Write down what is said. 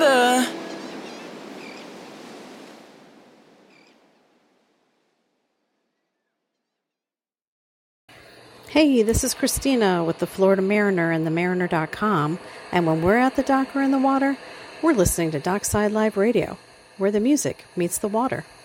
water. Hey, this is Christina with the Florida Mariner and themariner.com, and when we're at the dock or in the water, we're listening to Dockside Live Radio, where the music meets the water.